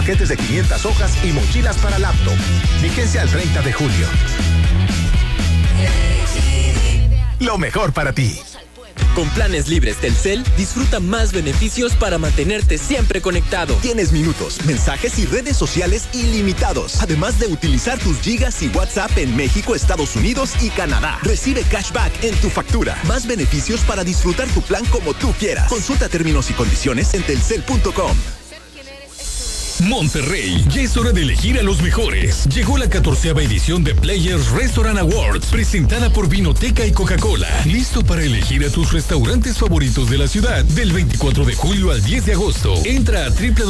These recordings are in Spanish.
paquetes de 500 hojas y mochilas para laptop. Vigencia al 30 de julio. Lo mejor para ti. Con planes libres Telcel, disfruta más beneficios para mantenerte siempre conectado. Tienes minutos, mensajes y redes sociales ilimitados. Además de utilizar tus gigas y WhatsApp en México, Estados Unidos y Canadá. Recibe cashback en tu factura. Más beneficios para disfrutar tu plan como tú quieras. Consulta términos y condiciones en telcel.com. Monterrey, ya es hora de elegir a los mejores. Llegó la 14ª edición de Players Restaurant Awards, presentada por Vinoteca y Coca-Cola. Listo para elegir a tus restaurantes favoritos de la ciudad. Del 24 de julio al 10 de agosto. Entra a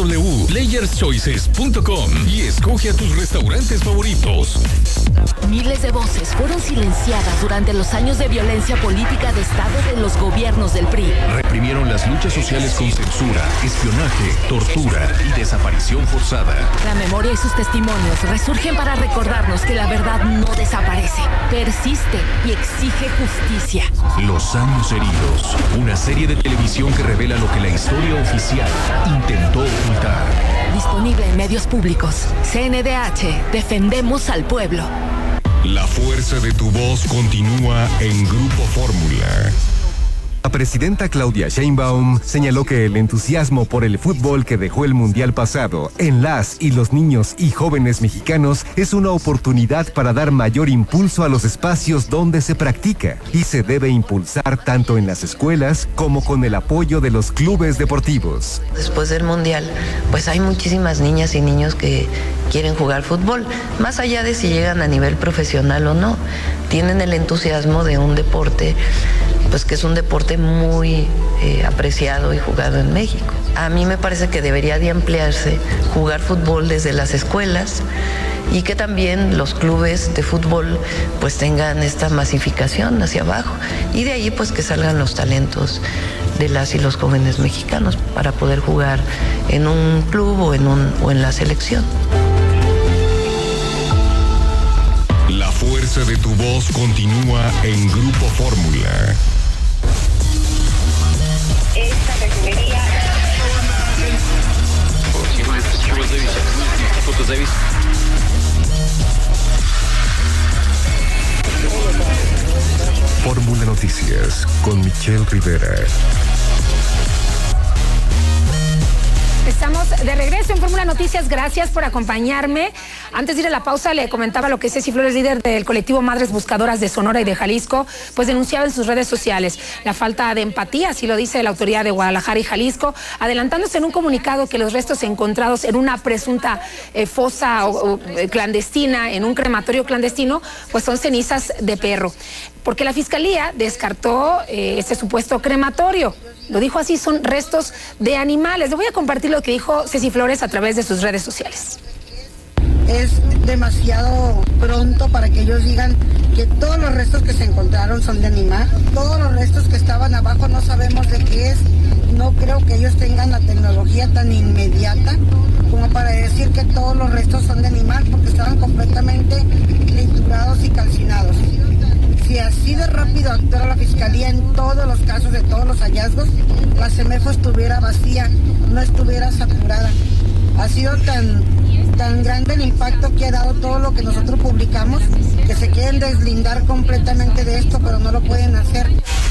www.playerschoices.com y escoge a tus restaurantes favoritos. Miles de voces fueron silenciadas durante los años de violencia política de Estado de los gobiernos del PRI. Reprimieron las luchas sociales con censura, espionaje, tortura y desaparición forzada. La memoria y sus testimonios resurgen para recordarnos que la verdad no desaparece, persiste y exige justicia. Los años heridos, una serie de televisión que revela lo que la historia oficial intentó ocultar. Disponible en medios públicos. CNDH, defendemos al pueblo. La fuerza de tu voz continúa en Grupo Fórmula. La presidenta Claudia Sheinbaum señaló que el entusiasmo por el fútbol que dejó el mundial pasado en las y los niños y jóvenes mexicanos es una oportunidad para dar mayor impulso a los espacios donde se practica y se debe impulsar tanto en las escuelas como con el apoyo de los clubes deportivos. Después del mundial, pues hay muchísimas niñas y niños que quieren jugar fútbol, más allá de si llegan a nivel profesional o no, tienen el entusiasmo de un deporte, pues que es un deporte muy apreciado y jugado en México. A mí me parece que debería de ampliarse jugar fútbol desde las escuelas y que también los clubes de fútbol pues tengan esta masificación hacia abajo y de ahí pues que salgan los talentos de las y los jóvenes mexicanos para poder jugar en un club o en la selección. La fuerza de tu voz continúa en Grupo Fórmula. Esta refinería. Fórmula Noticias con Michelle Rivera. Estamos de regreso en Fórmula Noticias, gracias por acompañarme. Antes de ir a la pausa le comentaba lo que Ceci Flores, líder del colectivo Madres Buscadoras de Sonora y de Jalisco, pues denunciaba en sus redes sociales la falta de empatía, así lo dice la autoridad de Guadalajara y Jalisco, adelantándose en un comunicado que los restos encontrados en una presunta fosa clandestina, en un crematorio clandestino, pues son cenizas de perro, porque la Fiscalía descartó este supuesto crematorio. Lo dijo así, son restos de animales. Le voy a compartir lo que dijo Ceci Flores a través de sus redes sociales. Es demasiado pronto para que ellos digan que todos los restos que se encontraron son de animal. Todos los restos que estaban abajo no sabemos de qué es. No creo que ellos tengan la tecnología tan inmediata como para decir que todos los restos son de animal, porque estaban completamente triturados y calcinados. Si así de rápido actuara la Fiscalía en todos los casos de todos los hallazgos, la CEMEFO estuviera vacía, no estuviera saturada. Ha sido tan grande el impacto que ha dado todo lo que nosotros publicamos, que se quieren deslindar completamente de esto, pero no lo pueden hacer.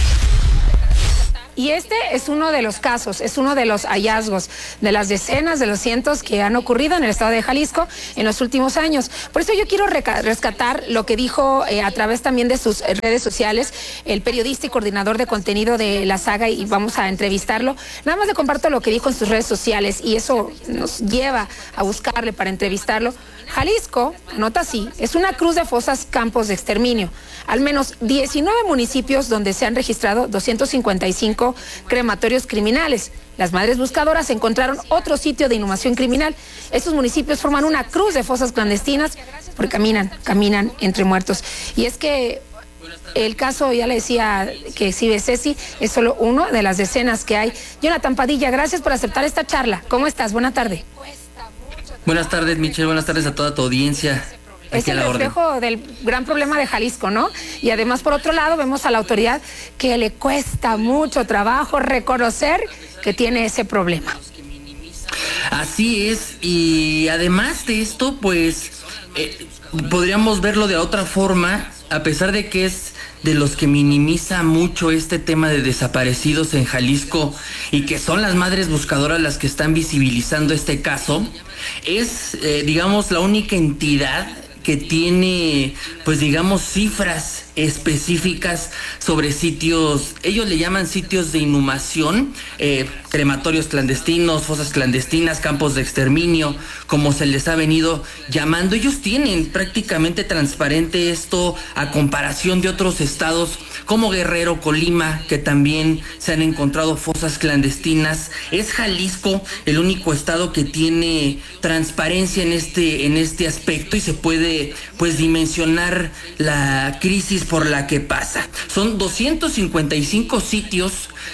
Y este es uno de los casos, es uno de los hallazgos, de las decenas, de los cientos que han ocurrido en el estado de Jalisco en los últimos años. Por eso yo quiero rescatar lo que dijo a través también de sus redes sociales el periodista y coordinador de contenido de La Saga, y vamos a entrevistarlo. Nada más le comparto lo que dijo en sus redes sociales y eso nos lleva a buscarle para entrevistarlo. Jalisco, anota así, es una cruz de fosas campos de exterminio. Al menos 19 municipios donde se han registrado 255 crematorios criminales. Las Madres Buscadoras encontraron otro sitio de inhumación criminal. Estos municipios forman una cruz de fosas clandestinas porque caminan entre muertos. Y es que el caso, ya le decía que exhibe Ceci, es solo uno de las decenas que hay. Jonathan Padilla, gracias por aceptar esta charla. ¿Cómo estás? Buena tarde. Buenas tardes, Michelle. Buenas tardes a toda tu audiencia. Es el reflejo del gran problema de Jalisco, ¿no? Y además, por otro lado, vemos a la autoridad que le cuesta mucho trabajo reconocer que tiene ese problema. Así es, y además de esto, pues podríamos verlo de otra forma, a pesar de que es de los que minimiza mucho este tema de desaparecidos en Jalisco y que son las madres buscadoras las que están visibilizando este caso, es, digamos, la única entidad que tiene, pues digamos, cifras específicas sobre sitios, ellos le llaman sitios de inhumación, crematorios clandestinos, fosas clandestinas, campos de exterminio, como se les ha venido llamando. Ellos tienen prácticamente transparente esto a comparación de otros estados como Guerrero, Colima, que también se han encontrado fosas clandestinas. Es Jalisco el único estado que tiene transparencia en este aspecto y se puede, pues, dimensionar la crisis por la que pasa. Son 255 sitios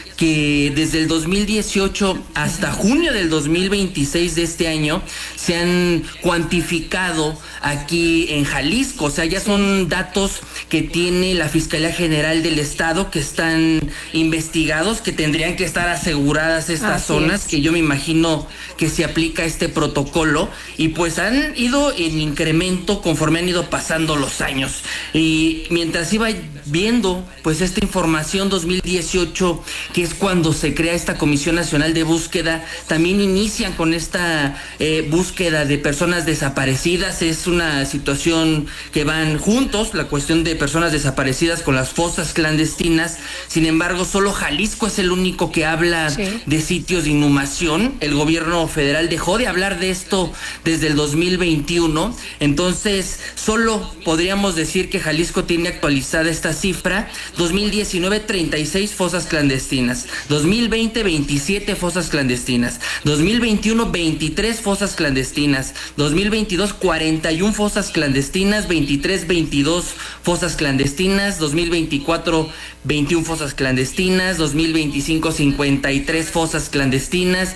que desde el 2018 hasta junio del 2026 de este año se han cuantificado aquí en Jalisco. O sea, ya son datos que tiene la Fiscalía General del Estado, que están investigados, que tendrían que estar aseguradas estas zonas, que yo me imagino que se aplica este protocolo, y pues han ido en incremento conforme han ido pasando los años. Y mientras iba viendo pues esta información, 2018, que es cuando se crea esta Comisión Nacional de Búsqueda, también inician con esta búsqueda de personas desaparecidas. Es una situación que van juntos, la cuestión de personas desaparecidas con las fosas clandestinas. Sin embargo, solo Jalisco es el único que habla de sitios de inhumación. El gobierno federal dejó de hablar de esto desde el 2021, entonces solo podríamos decir que Jalisco tiene actualizada esta cifra. 2019, 36 fosas clandestinas. 2020, 27 fosas clandestinas. 2021, 23 fosas clandestinas. 2022, 41 fosas clandestinas. 23, 22 fosas clandestinas. 2024, 21 fosas clandestinas. 2025, 53 fosas clandestinas.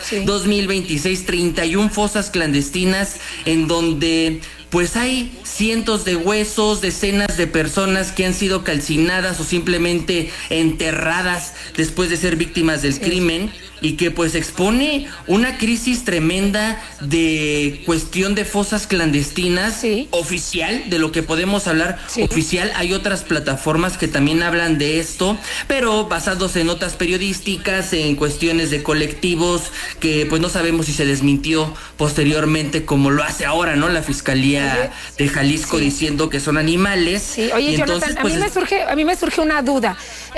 2026, 31 fosas clandestinas, en donde pues hay cientos de huesos, decenas de personas que han sido calcinadas o simplemente enterradas después de ser víctimas del crimen, y que pues expone una crisis tremenda de cuestión de fosas clandestinas oficial, de lo que podemos hablar oficial. Hay otras plataformas que también hablan de esto, pero basados en notas periodísticas, en cuestiones de colectivos, que pues no sabemos si se desmintió posteriormente, como lo hace ahora, ¿no? La Fiscalía de Jalisco diciendo que son animales. Oye, y Jonathan, entonces, pues, a mí me surge una duda.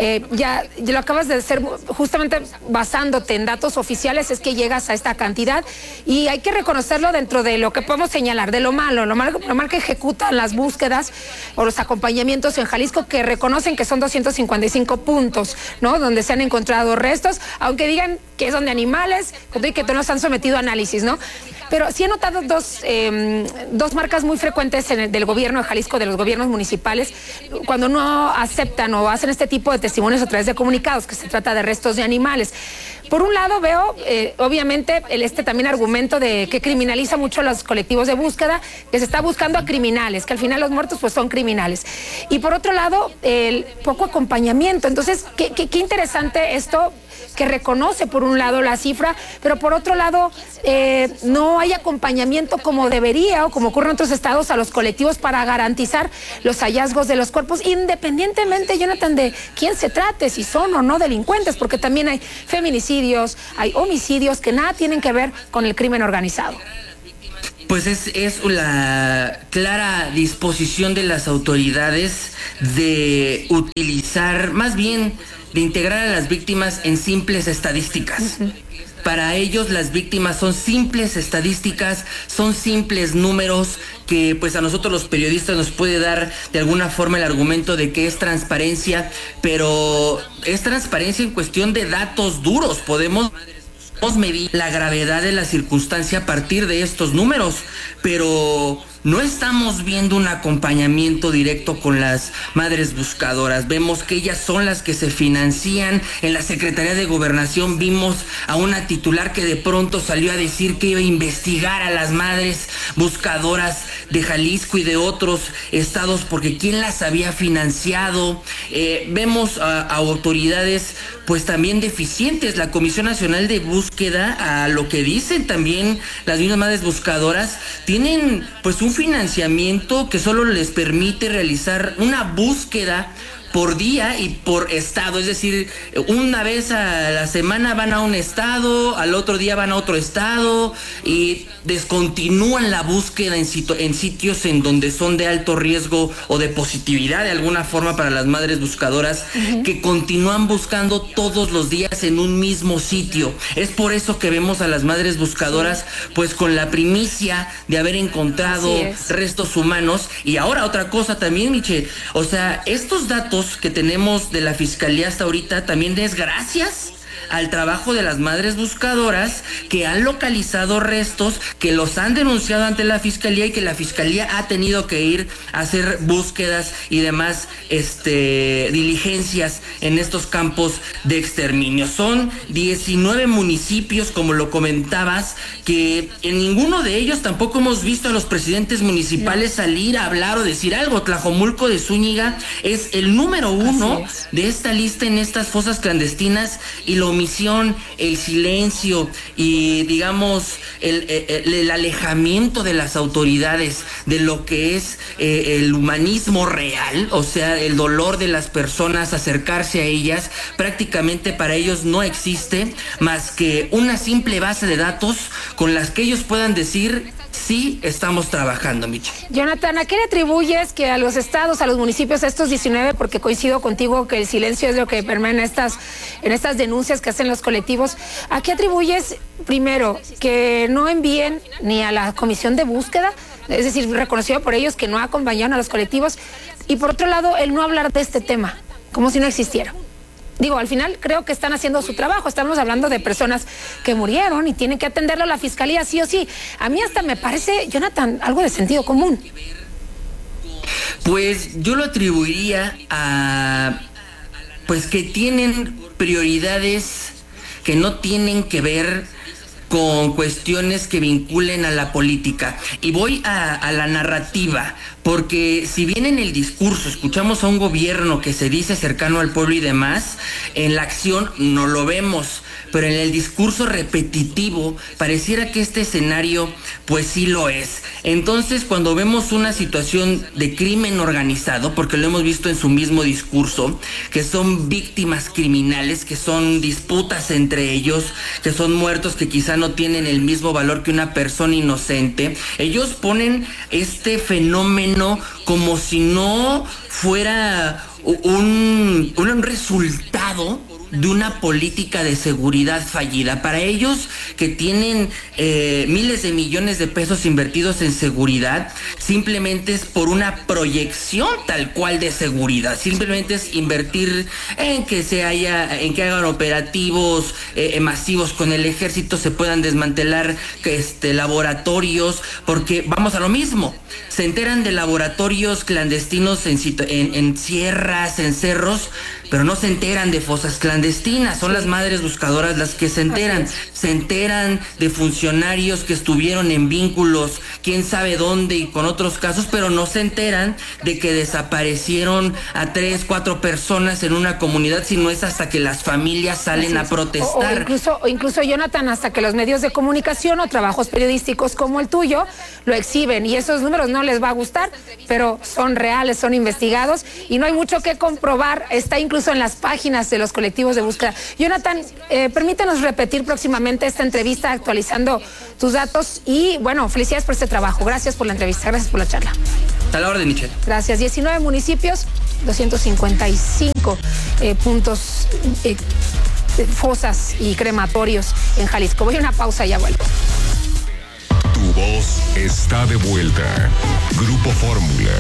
Ya lo acabas de hacer justamente basándote en datos oficiales, es que llegas a esta cantidad, y hay que reconocerlo dentro de lo que podemos señalar, de lo mal que ejecutan las búsquedas o los acompañamientos en Jalisco, que reconocen que son 255 puntos, ¿no? Donde se han encontrado restos, aunque digan que son de animales, y que no los han sometido a análisis, ¿no? Pero sí he notado dos marcas muy frecuentes del gobierno de Jalisco, de los gobiernos municipales, cuando no aceptan o hacen este tipo de testimonios a través de comunicados, que se trata de restos de animales. Por un lado veo, obviamente, también argumento de que criminaliza mucho a los colectivos de búsqueda, que se está buscando a criminales, que al final los muertos pues son criminales. Y por otro lado, el poco acompañamiento. Entonces, qué interesante esto, que reconoce por un lado la cifra, pero por otro lado no hay acompañamiento como debería o como ocurre en otros estados a los colectivos para garantizar los hallazgos de los cuerpos, independientemente, Jonathan, de quién se trate, si son o no delincuentes, porque también hay feminicidios, hay homicidios que nada tienen que ver con el crimen organizado. Pues es la clara disposición de las autoridades de utilizar, más bien de integrar a las víctimas en simples estadísticas. Para ellos las víctimas son simples estadísticas, son simples números que pues a nosotros los periodistas nos puede dar de alguna forma el argumento de que es transparencia, pero es transparencia en cuestión de datos duros. Podemos medir la gravedad de la circunstancia a partir de estos números, pero no estamos viendo un acompañamiento directo con las madres buscadoras. Vemos que ellas son las que se financian. En la Secretaría de Gobernación vimos a una titular que de pronto salió a decir que iba a investigar a las madres buscadoras de Jalisco y de otros estados, porque quién las había financiado. Vemos a autoridades pues también deficientes. La Comisión Nacional de Búsqueda, a lo que dicen también las mismas madres buscadoras, tienen pues un financiamiento que solo les permite realizar una búsqueda por día y por estado, es decir, una vez a la semana van a un estado, al otro día van a otro estado y descontinúan la búsqueda en sitios en donde son de alto riesgo o de positividad de alguna forma para las madres buscadoras, que continúan buscando todos los días en un mismo sitio. Es por eso que vemos a las madres buscadoras pues con la primicia de haber encontrado restos humanos. Y ahora otra cosa también, Miche, o sea, estos datos que tenemos de la Fiscalía hasta ahorita también es gracias al trabajo de las madres buscadoras, que han localizado restos, que los han denunciado ante la Fiscalía y que la Fiscalía ha tenido que ir a hacer búsquedas y demás diligencias en estos campos de exterminio. Son 19 municipios, como lo comentabas, que en ninguno de ellos tampoco hemos visto a los presidentes municipales salir a hablar o decir algo. Tlajomulco de Zúñiga es el número 1 de esta lista en estas fosas clandestinas, y la omisión, el silencio y digamos el alejamiento de las autoridades de lo que es el humanismo real, o sea, el dolor de las personas, acercarse a ellas, prácticamente para ellos no existe más que una simple base de datos con las que ellos puedan decir: sí, estamos trabajando, Michi. Jonathan, ¿a qué le atribuyes que a los estados, a los municipios, a estos 19, porque coincido contigo que el silencio es lo que permea en estas denuncias que hacen los colectivos, ¿a qué atribuyes, primero, que no envíen ni a la comisión de búsqueda, es decir, reconocido por ellos que no acompañaron a los colectivos, y por otro lado, el no hablar de este tema, como si no existiera? Digo, al final creo que están haciendo su trabajo. Estamos hablando de personas que murieron y tienen que atenderlo a la fiscalía sí o sí. A mí hasta me parece, Jonathan, algo de sentido común. Pues yo lo atribuiría a pues que tienen prioridades que no tienen que ver con cuestiones que vinculen a la política. Y voy a la narrativa, porque si bien en el discurso escuchamos a un gobierno que se dice cercano al pueblo y demás, en la acción no lo vemos, pero en el discurso repetitivo pareciera que este escenario pues sí lo es. Entonces, cuando vemos una situación de crimen organizado, porque lo hemos visto en su mismo discurso, que son víctimas criminales, que son disputas entre ellos, que son muertos que quizá no tienen el mismo valor que una persona inocente, ellos ponen este fenómeno como si no fuera un resultado de una política de seguridad fallida. Para ellos, que tienen miles de millones de pesos invertidos en seguridad, simplemente es por una proyección tal cual de seguridad. Simplemente es invertir en que hagan operativos masivos con el ejército, se puedan desmantelar laboratorios, porque vamos a lo mismo. Se enteran de laboratorios clandestinos en sierras, en cerros, pero no se enteran de fosas clandestinas. Son las madres buscadoras las que se enteran. Se enteran de funcionarios que estuvieron en vínculos, quién sabe dónde y con otros casos, pero no se enteran de que desaparecieron a 3, 4 personas en una comunidad, sino es hasta que las familias salen a protestar. O incluso, Jonathan, hasta que los medios de comunicación o trabajos periodísticos como el tuyo lo exhiben, y esos números no les va a gustar, pero son reales, son investigados y no hay mucho que comprobar. Está incluso en las páginas de los colectivos de búsqueda. Jonathan, permítanos repetir próximamente esta entrevista actualizando tus datos y, bueno, felicidades por este trabajo. Gracias por la entrevista, gracias por la charla. A la orden, Michelle. Gracias. 19 municipios, 255 puntos, fosas y crematorios en Jalisco. Voy a una pausa y ya vuelvo. Tu voz está de vuelta. Grupo Fórmula.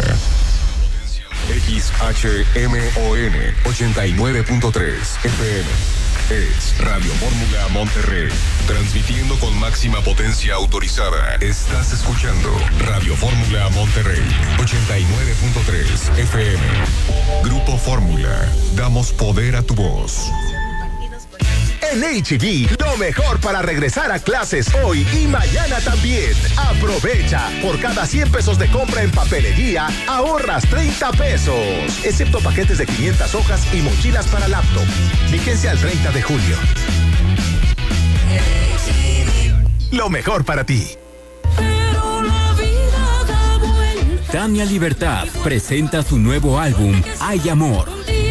XHMON 89.3 FM. Es Radio Fórmula Monterrey. Transmitiendo con máxima potencia autorizada. Estás escuchando Radio Fórmula Monterrey 89.3 FM. Grupo Fórmula. Damos poder a tu voz. En H-E-B, lo mejor para regresar a clases hoy y mañana también. Aprovecha, por cada 100 pesos de compra en papelería, ahorras 30 pesos. Excepto paquetes de 500 hojas y mochilas para laptop. Vigencia al 30 de julio. Lo mejor para ti. Tania Libertad presenta su nuevo álbum, Hay Amor.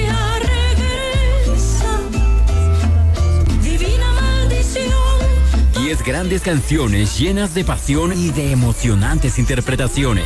10 grandes canciones llenas de pasión y de emocionantes interpretaciones.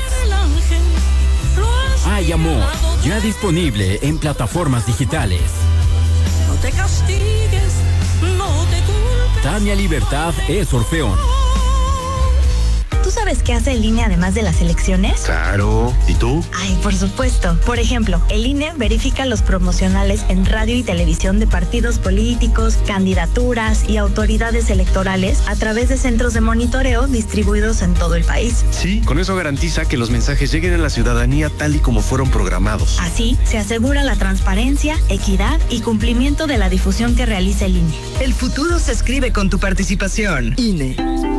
Hay Amor, ya disponible en plataformas digitales. No te castigues, no te culpes. Tania Libertad es Orfeón. ¿Tú sabes qué hace el INE además de las elecciones? Claro. ¿Y tú? Ay, por supuesto. Por ejemplo, el INE verifica los promocionales en radio y televisión de partidos políticos, candidaturas y autoridades electorales a través de centros de monitoreo distribuidos en todo el país. Sí, con eso garantiza que los mensajes lleguen a la ciudadanía tal y como fueron programados. Así, se asegura la transparencia, equidad y cumplimiento de la difusión que realiza el INE. El futuro se escribe con tu participación. INE.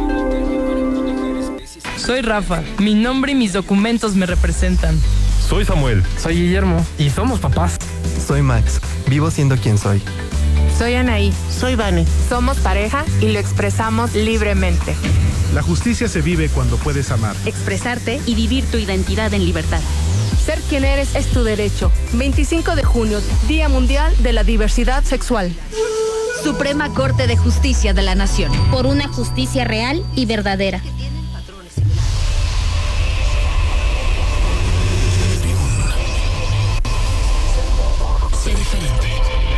Soy Rafa, mi nombre y mis documentos me representan. Soy Samuel. Soy Guillermo y somos papás. Soy Max, vivo siendo quien soy. Soy Anaí. Soy Vane. Somos pareja y lo expresamos libremente. La justicia se vive cuando puedes amar. Expresarte y vivir tu identidad en libertad. Ser quien eres es tu derecho. 25 de junio, Día Mundial de la Diversidad Sexual. Suprema Corte de Justicia de la Nación. Por una justicia real y verdadera. Sé diferente.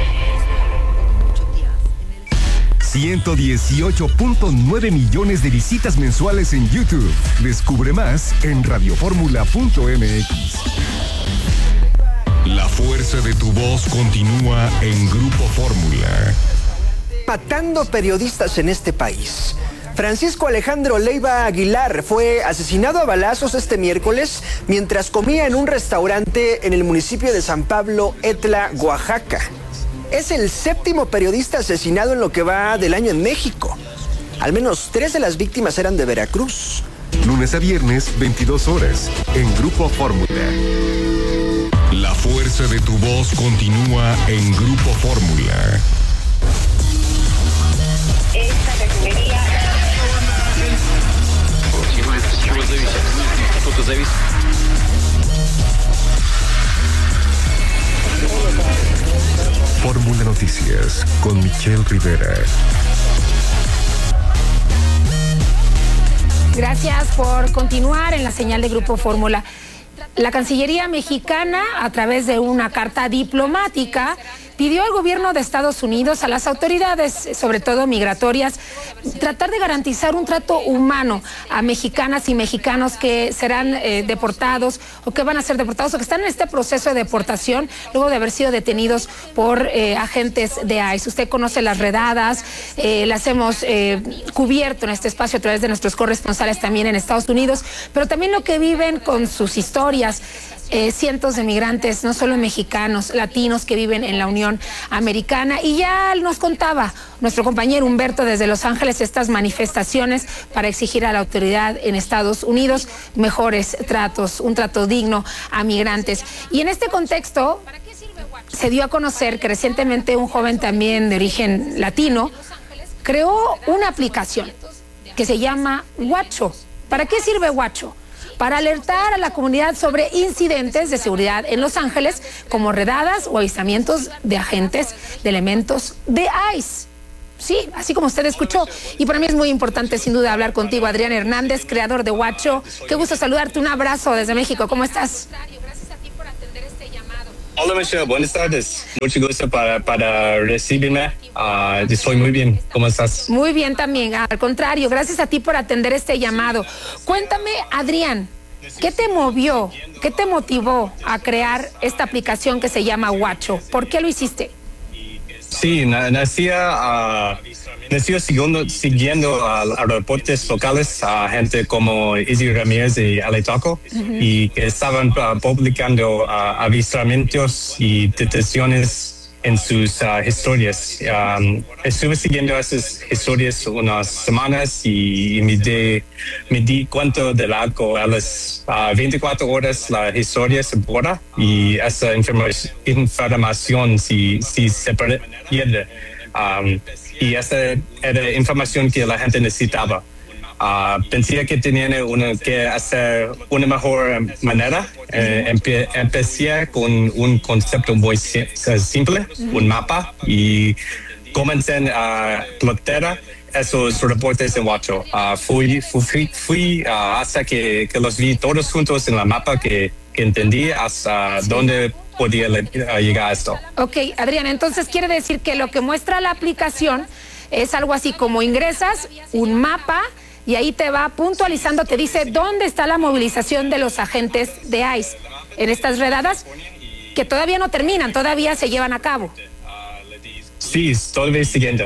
118.9 millones de visitas mensuales en YouTube. Descubre más en radioformula.mx. La fuerza de tu voz continúa en Grupo Fórmula. Matando periodistas en este país. Francisco Alejandro Leiva Aguilar fue asesinado a balazos este miércoles mientras comía en un restaurante en el municipio de San Pablo, Etla, Oaxaca. Es el 7º periodista asesinado en lo que va del año en México. Al menos 3 de las víctimas eran de Veracruz. Lunes a viernes, 22 horas, en Grupo Fórmula. La fuerza de tu voz continúa en Grupo Fórmula. Esta refinería. Fórmula Noticias con Michelle Rivera. Gracias por continuar en la señal de Grupo Fórmula. La Cancillería mexicana, a través de una carta diplomática, pidió al gobierno de Estados Unidos, a las autoridades, sobre todo migratorias, tratar de garantizar un trato humano a mexicanas y mexicanos que serán deportados o que van a ser deportados o que están en este proceso de deportación luego de haber sido detenidos por agentes de ICE. Usted conoce las redadas, las hemos cubierto en este espacio a través de nuestros corresponsales también en Estados Unidos, pero también lo que viven con sus historias. Cientos de migrantes, no solo mexicanos, latinos que viven en la Unión Americana. Y ya nos contaba nuestro compañero Humberto desde Los Ángeles estas manifestaciones para exigir a la autoridad en Estados Unidos mejores tratos, un trato digno a migrantes. Y en este contexto se dio a conocer que recientemente un joven también de origen latino creó una aplicación que se llama Watcho. ¿Para qué sirve Watcho? Para alertar a la comunidad sobre incidentes de seguridad en Los Ángeles, como redadas o avistamientos de agentes de elementos de ICE. Sí, así como usted escuchó. Y para mí es muy importante, sin duda, hablar contigo, Adrián Hernández, creador de Watcho. Qué gusto saludarte. Un abrazo desde México. ¿Cómo estás? Hola, Michelle. Buenas tardes. Mucho gusto para recibirme. Estoy muy bien. ¿Cómo estás? Muy bien también. Al contrario, gracias a ti por atender este llamado. Cuéntame, Adrián, ¿qué te movió, qué te motivó a crear esta aplicación que se llama Watcho? ¿Por qué lo hiciste? Sí, nació siguiendo a reportes locales a gente como Izzy Ramírez y Ale Taco, y que estaban publicando avistamientos y detenciones en sus historias. Estuve siguiendo esas historias unas semanas y me di cuenta de algo. A las 24 horas la historia se borra y esa información si se pierde. Y esa era información que la gente necesitaba. Pensé que tenían que hacer una mejor manera. Empecé con un concepto muy simple, un mapa, y comencé a plantear esos reportes en Huacho. Fui hasta que los vi todos juntos en la mapa, que entendí hasta dónde podía llegar a esto. Ok, Adrián, entonces quiere decir que lo que muestra la aplicación es algo así como ingresas un mapa y ahí te va puntualizando, te dice dónde está la movilización de los agentes de ICE en estas redadas que todavía no terminan, todavía se llevan a cabo. Sí, todavía siguiendo.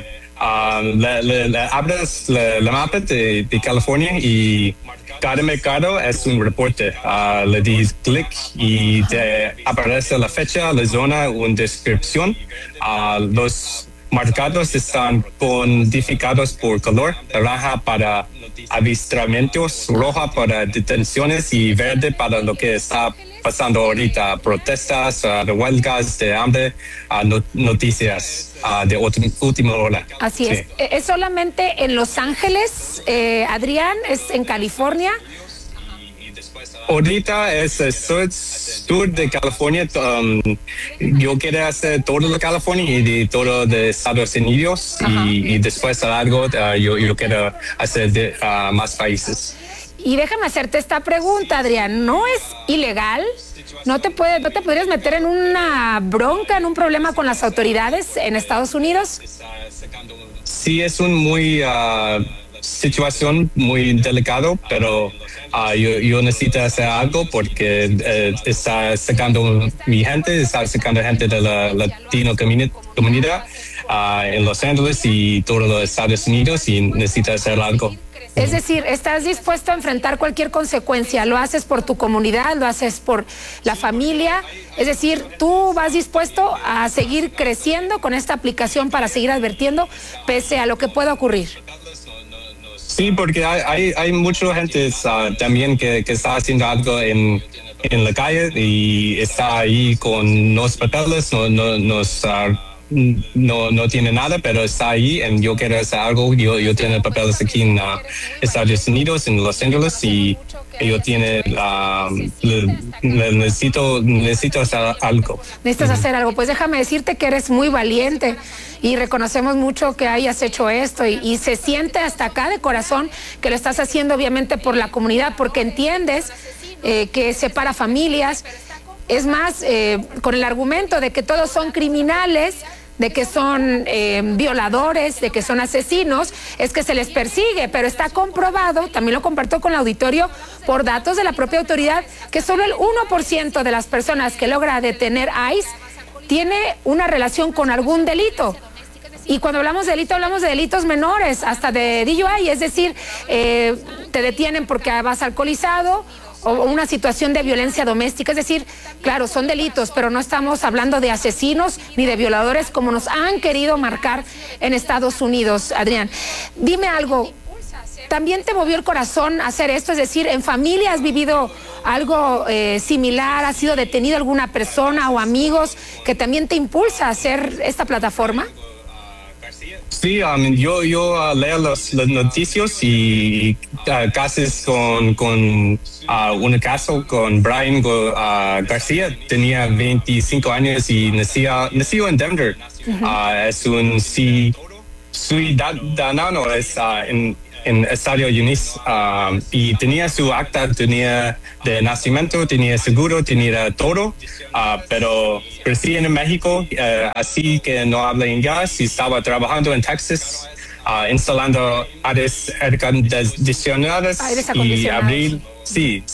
Abres la mapa de California y cada mercado es un reporte. Le das clic y te aparece la fecha, la zona, una descripción. Los marcados están codificados por color: naranja para avistamientos, roja para detenciones y verde para lo que está pasando ahorita: protestas, huelgas de hambre, noticias de última hora. Así es. ¿Es solamente en Los Ángeles, Adrián? ¿Es en California? Ahorita es el sur de California. Yo quiero hacer todo de California y de todo de Estados Unidos, y después algo yo quiero hacer de más países. Y déjame hacerte esta pregunta, Adrián. ¿No es ilegal? ¿No te podrías meter en una bronca, en un problema con las autoridades en Estados Unidos? Sí, es una situación muy delicada, pero yo necesito hacer algo porque está sacando mi gente, está sacando gente de la latino comunidad en Los Ángeles y todos los Estados Unidos, y necesito hacer algo. Es decir, ¿estás dispuesto a enfrentar cualquier consecuencia? ¿Lo haces por tu comunidad? ¿Lo haces por la familia? Es decir, ¿tú vas dispuesto a seguir creciendo con esta aplicación para seguir advirtiendo pese a lo que pueda ocurrir? Sí, porque hay mucha gente también que está haciendo algo en la calle y está ahí con los papeles, no tiene nada, pero está ahí, y yo quiero hacer algo. Yo tengo papeles aquí en Estados Unidos, en Los Ángeles, y yo necesito hacer algo. Necesitas hacer algo. Pues déjame decirte que eres muy valiente y reconocemos mucho que hayas hecho esto, y se siente hasta acá de corazón que lo estás haciendo obviamente por la comunidad, porque entiendes que separa familias. Es más, con el argumento de que todos son criminales, de que son violadores, de que son asesinos, es que se les persigue, pero está comprobado, también lo compartió con el auditorio, por datos de la propia autoridad, que solo el 1% de las personas que logra detener ICE tiene una relación con algún delito. Y cuando hablamos de delito, hablamos de delitos menores, hasta de DUI, es decir, te detienen porque vas alcoholizado, o una situación de violencia doméstica. Es decir, claro, son delitos, pero no estamos hablando de asesinos ni de violadores como nos han querido marcar en Estados Unidos. Adrián, dime algo, ¿también te movió el corazón hacer esto? Es decir, ¿en familia has vivido algo similar? ¿Ha sido detenido alguna persona o amigos que también te impulsa a hacer esta plataforma? Sí, yo leo las noticias y casos con un caso con Brian García. Tenía 25 años y nació en Denver. Es un ciudadano en Estados Unidos, y tenía su acta, tenía de nacimiento, tenía seguro, tenía todo, pero crecí en México, así que no habla inglés, y estaba trabajando en Texas, instalando aires acondicionados y abril. Sí,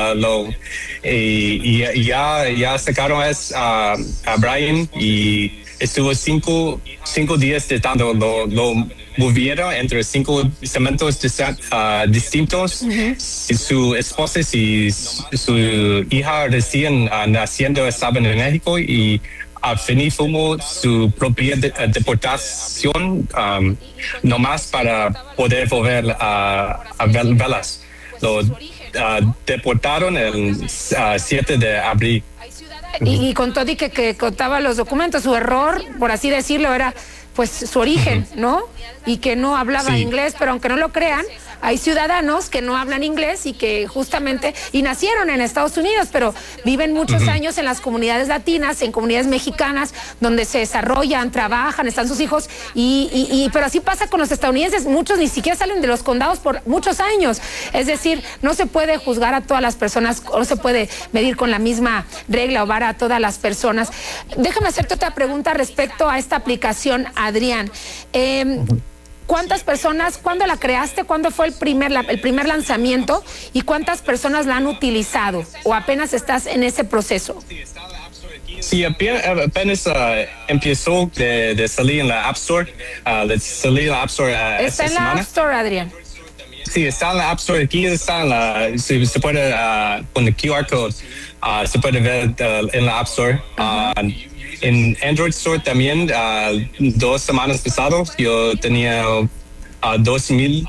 y ya sacaron a Brian, y estuvo cinco días de tanto, lo movieron entre 5 cementos distintos. Y su esposa y su hija recién naciendo estaban en México, y FENIFUMO su propia deportación nomás para poder volver a verlas. Lo deportaron el 7 de abril. Y contó que contaba los documentos, su error, por así decirlo, era pues su origen, ¿no? Y que no hablaba inglés, pero aunque no lo crean, hay ciudadanos que no hablan inglés y que justamente, y nacieron en Estados Unidos, pero viven muchos años en las comunidades latinas, en comunidades mexicanas, donde se desarrollan, trabajan, están sus hijos, pero así pasa con los estadounidenses, muchos ni siquiera salen de los condados por muchos años. Es decir, no se puede juzgar a todas las personas, no se puede medir con la misma regla o vara a todas las personas. Déjame hacerte otra pregunta respecto a esta aplicación, Adrián. ¿Cuántas personas, cuándo la creaste, cuándo fue el primer lanzamiento y cuántas personas la han utilizado o apenas estás en ese proceso? Sí, apenas empezó de salir en la App Store, Está en la App Store, Adrián. Sí, está en la App Store, aquí está se puede, con el QR code, se puede ver en la App Store. En Android Store también, 2 semanas pasadas, yo tenía 2,000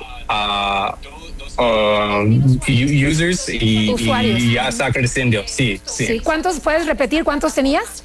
users y ya está creciendo. Sí. ¿Cuántos, puedes repetir, cuántos tenías?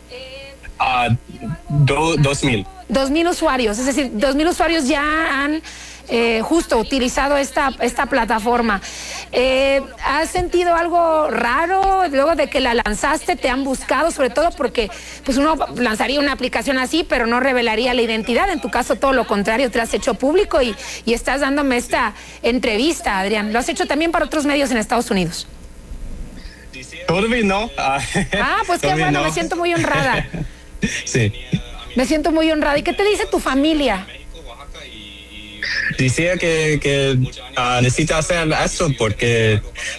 2,000. 2,000 usuarios, es decir, 2,000 usuarios ya han justo utilizado esta plataforma. ¿Has sentido algo raro luego de que la lanzaste? ¿Te han buscado? Sobre todo porque pues uno lanzaría una aplicación así, pero no revelaría la identidad. En tu caso, todo lo contrario, te has hecho público y estás dándome esta entrevista, Adrián. ¿Lo has hecho también para otros medios en Estados Unidos? Todavía no. Pues qué bueno, no. Me siento muy honrada. Sí. Me siento muy honrada. ¿Y qué te dice tu familia? Decía que necesita hacer esto porque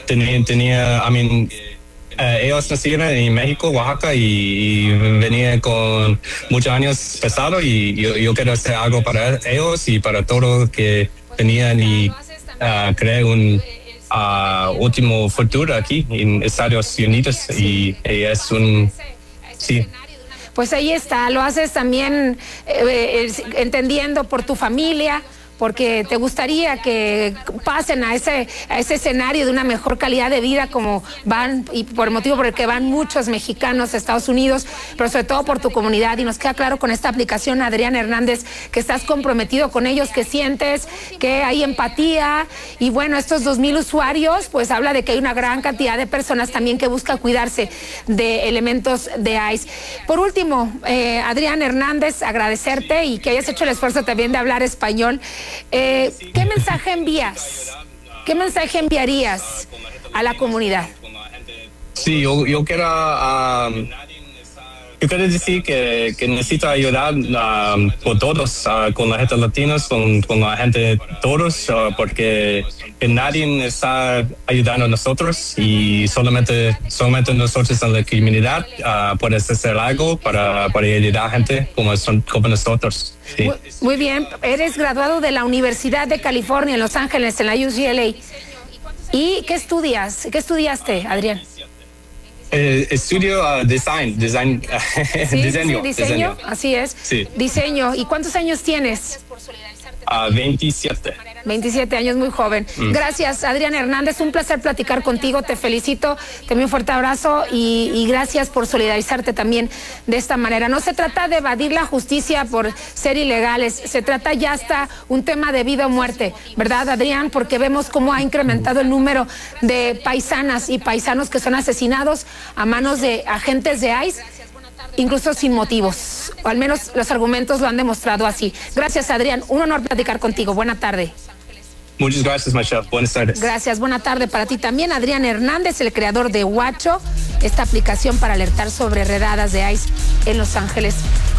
ellos nacieron en México, Oaxaca y venían con muchos años pasados y yo quiero hacer algo para ellos y para todos que venían y crear un último futuro aquí en Estados Unidos y es sí. Pues ahí está, lo haces también entendiendo por tu familia, porque te gustaría que pasen a ese escenario de una mejor calidad de vida como van, y por el motivo por el que van muchos mexicanos a Estados Unidos, pero sobre todo por tu comunidad. Y nos queda claro con esta aplicación, Adrián Hernández, que estás comprometido con ellos, que sientes que hay empatía. Y bueno, estos 2,000 usuarios, pues habla de que hay una gran cantidad de personas también que buscan cuidarse de elementos de ICE. Por último, Adrián Hernández, agradecerte y que hayas hecho el esfuerzo también de hablar español. ¿Qué mensaje envías? ¿Qué mensaje enviarías a la comunidad? Sí, yo quiero decir que necesito ayudar por todos, con la gente latina, con la gente todos, porque nadie está ayudando a nosotros y solamente nosotros en la comunidad podemos hacer algo para ayudar a gente como nosotros. Sí. Muy bien, eres graduado de la Universidad de California en Los Ángeles, en la UCLA. ¿Y qué estudias? ¿Qué estudiaste, Adrián? Estudio diseño. Diseño, así es. Sí. Diseño. ¿Y cuántos años tienes? 27. 27 años, muy joven. Gracias, Adrián Hernández, un placer platicar contigo, te felicito, te envío un fuerte abrazo y gracias por solidarizarte también de esta manera. No se trata de evadir la justicia por ser ilegales, se trata ya hasta un tema de vida o muerte, ¿verdad, Adrián? Porque vemos cómo ha incrementado el número de paisanas y paisanos que son asesinados a manos de agentes de ICE, incluso sin motivos, o al menos los argumentos lo han demostrado así. Gracias, Adrián, un honor platicar contigo. Buena tarde. Muchas gracias, Michelle. Buenas tardes. Gracias, buena tarde para ti también. Adrián Hernández, el creador de Watcho, esta aplicación para alertar sobre redadas de ICE en Los Ángeles.